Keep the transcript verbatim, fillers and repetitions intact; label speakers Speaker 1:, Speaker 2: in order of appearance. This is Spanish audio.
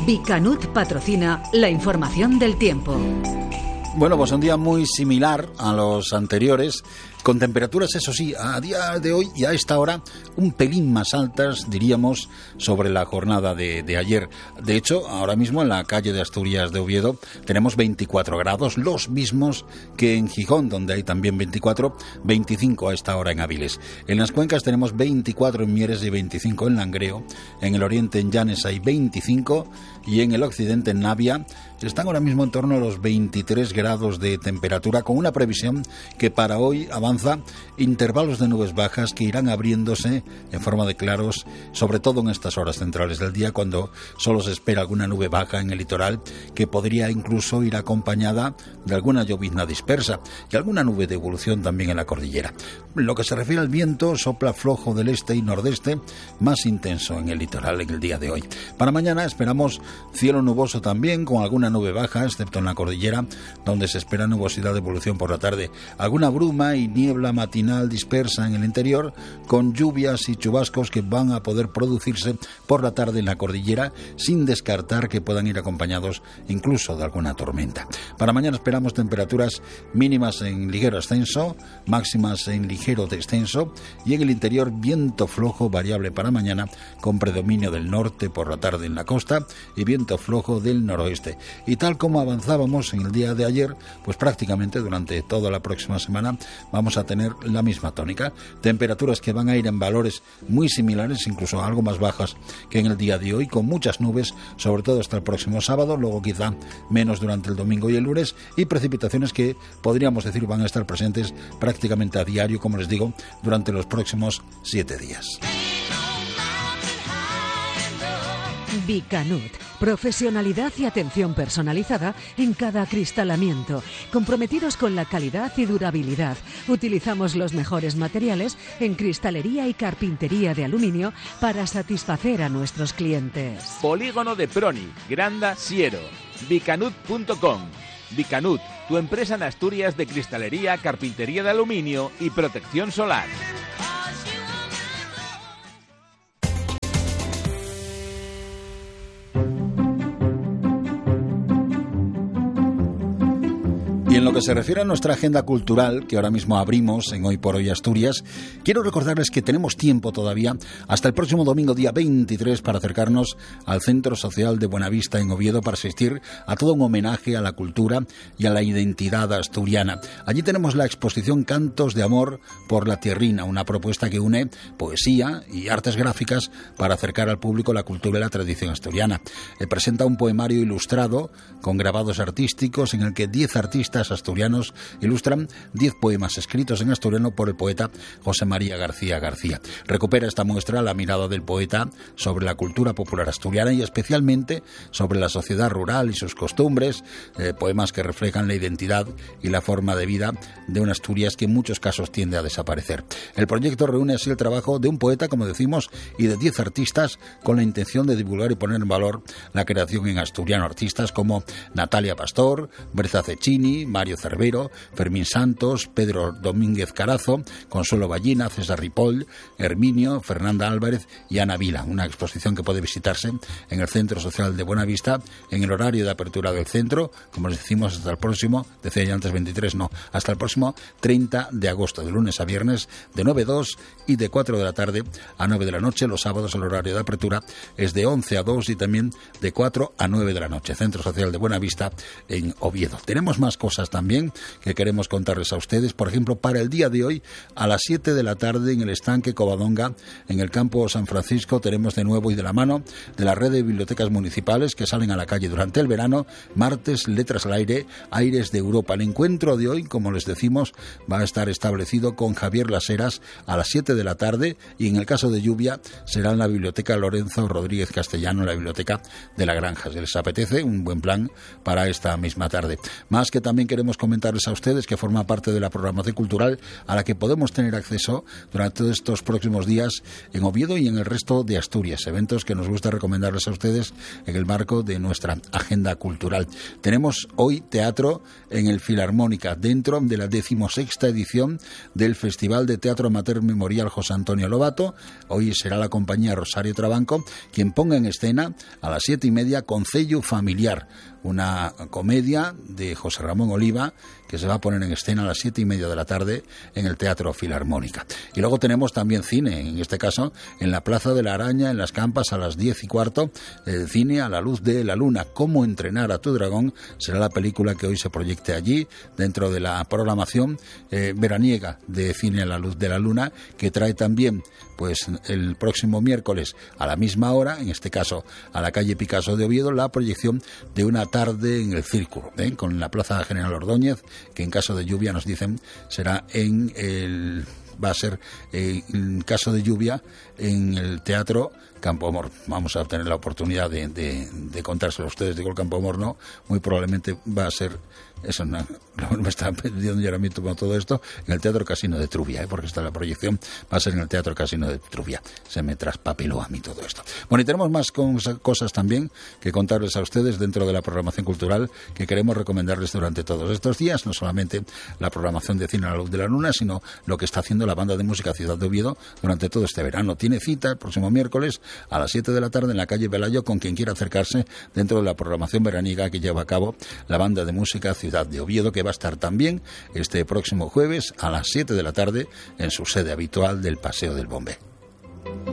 Speaker 1: Bicanut patrocina la información del tiempo.
Speaker 2: Bueno, pues un día muy similar a los anteriores, con temperaturas, eso sí, a día de hoy y a esta hora un pelín más altas, diríamos, sobre la jornada de, de ayer. De hecho, ahora mismo en la calle de Asturias de Oviedo tenemos veinticuatro grados, los mismos que en Gijón, donde hay también veinticuatro, veinticinco a esta hora en Áviles. En las cuencas tenemos veinticuatro en Mieres y veinticinco en Langreo. En el oriente, en Llanes, hay veinticinco y en el occidente, en Navia, están ahora mismo en torno a los veintitrés grados de temperatura, con una previsión que para hoy avanza intervalos de nubes bajas que irán abriéndose en forma de claros, sobre todo en estas horas centrales del día, cuando solo se espera alguna nube baja en el litoral, que podría incluso ir acompañada de alguna llovizna dispersa y alguna nube de evolución también en la cordillera. En lo que se refiere al viento, sopla flojo del este y nordeste, más intenso en el litoral en el día de hoy. Para mañana esperamos cielo nuboso también, con alguna nube baja, excepto en la cordillera, donde se espera nubosidad de evolución por la tarde. Alguna bruma y niebla matinal dispersa en el interior, con lluvias y chubascos que van a poder producirse por la tarde en la cordillera, sin descartar que puedan ir acompañados incluso de alguna tormenta. Para mañana esperamos temperaturas mínimas en ligero ascenso, máximas en ligero descenso, y en el interior viento flojo variable para mañana, con predominio del norte por la tarde en la costa y viento flojo del noroeste. Y tal como avanzábamos en el día de ayer, pues prácticamente durante toda la próxima semana vamos a tener la misma tónica. Temperaturas que van a ir en valores muy similares, incluso algo más bajas que en el día de hoy, con muchas nubes, sobre todo hasta el próximo sábado, luego quizá menos durante el domingo y el lunes, y precipitaciones que podríamos decir van a estar presentes prácticamente a diario, como les digo, durante los próximos siete días.
Speaker 1: Bicanut, profesionalidad y atención personalizada en cada acristalamiento, comprometidos con la calidad y durabilidad. Utilizamos los mejores materiales en cristalería y carpintería de aluminio para satisfacer a nuestros clientes.
Speaker 3: Polígono de Proni, Granda, Siero, bicanut punto com. Bicanut, tu empresa en Asturias de cristalería, carpintería de aluminio y protección solar.
Speaker 2: Y en lo que se refiere a nuestra agenda cultural, que ahora mismo abrimos en Hoy por Hoy Asturias, quiero recordarles que tenemos tiempo todavía hasta el próximo domingo, día veintitrés, para acercarnos al Centro Social de Buenavista en Oviedo para asistir a todo un homenaje a la cultura y a la identidad asturiana. Allí tenemos la exposición Cantos de Amor por la Tierrina, una propuesta que une poesía y artes gráficas para acercar al público la cultura y la tradición asturiana. Eh, presenta un poemario ilustrado con grabados artísticos en el que diez artistas asturianos ilustran diez poemas escritos en asturiano por el poeta José María García García. Recupera esta muestra la mirada del poeta sobre la cultura popular asturiana y especialmente sobre la sociedad rural y sus costumbres, eh, poemas que reflejan la identidad y la forma de vida de una Asturias que en muchos casos tiende a desaparecer. El proyecto reúne así el trabajo de un poeta, como decimos, y de diez artistas con la intención de divulgar y poner en valor la creación en asturiano. Artistas como Natalia Pastor, Breza Cecchini, Mario Cervero, Fermín Santos, Pedro Domínguez Carazo, Consuelo Ballina, César Ripoll, Herminio, Fernanda Álvarez y Ana Vila. Una exposición que puede visitarse en el Centro Social de Buenavista en el horario de apertura del centro, como les decimos, hasta el próximo, decía ya antes veintitrés, no, hasta el próximo treinta de agosto, de lunes a viernes, de nueve a dos y de cuatro de la tarde a nueve de la noche. Los sábados el horario de apertura es de once a dos y también de cuatro a nueve de la noche. Centro Social de Buenavista en Oviedo. Tenemos más cosas también que queremos contarles a ustedes. Por ejemplo, para el día de hoy, a las siete de la tarde en el estanque Covadonga, en el campo San Francisco, tenemos de nuevo y de la mano de la red de bibliotecas municipales que salen a la calle durante el verano, martes, Letras al Aire, Aires de Europa. El encuentro de hoy, como les decimos, va a estar establecido con Javier Las Heras a las siete de la tarde y en el caso de lluvia será en la biblioteca Lorenzo Rodríguez Castellano, en la biblioteca de la Granja. Si les apetece, un buen plan para esta misma tarde. Más que también queremos queremos comentarles a ustedes que forma parte de la programación cultural a la que podemos tener acceso durante estos próximos días en Oviedo y en el resto de Asturias, eventos que nos gusta recomendarles a ustedes en el marco de nuestra agenda cultural. Tenemos hoy teatro en el Filarmónica, dentro de la decimosexta edición del Festival de Teatro Amateur Memorial José Antonio Lobato. Hoy será la compañía Rosario Trabanco quien ponga en escena a las siete y media Concello Familiar, una comedia de José Ramón Oliva que se va a poner en escena a las siete y media de la tarde en el Teatro Filarmónica. Y luego tenemos también cine, en este caso en la Plaza de la Araña, en Las Campas, a las diez y cuarto, el cine a la luz de la luna. Cómo entrenar a tu dragón será la película que hoy se proyecte allí, dentro de la programación eh, veraniega de Cine a la luz de la luna, que trae también pues el próximo miércoles a la misma hora, en este caso a la calle Picasso de Oviedo, la proyección de Una tarde en el Círculo, ¿eh? con la Plaza General Ordóñez, que en caso de lluvia nos dicen será en el... va a ser eh, en caso de lluvia en el Teatro Campoamor. Vamos a tener la oportunidad de, de, de contárselo a ustedes. Digo el Campoamor, no, muy probablemente va a ser, eso no, no me está pidiendo yo ahora mismo con todo esto, en el Teatro Casino de Trubia, ¿eh? porque está la proyección, va a ser en el Teatro Casino de Trubia. Se me traspapeló a mí todo esto. Bueno, y tenemos más cosas también que contarles a ustedes dentro de la programación cultural que queremos recomendarles durante todos estos días, no solamente la programación de Cine a la luz de la luna, sino lo que está haciendo la banda de música Ciudad de Oviedo durante todo este verano. Tiene cita el próximo miércoles a las siete de la tarde en la calle Pelayo con quien quiera acercarse dentro de la programación veraniega que lleva a cabo la banda de música Ciudad de Oviedo, que va a estar también este próximo jueves a las siete de la tarde en su sede habitual del Paseo del Bombé.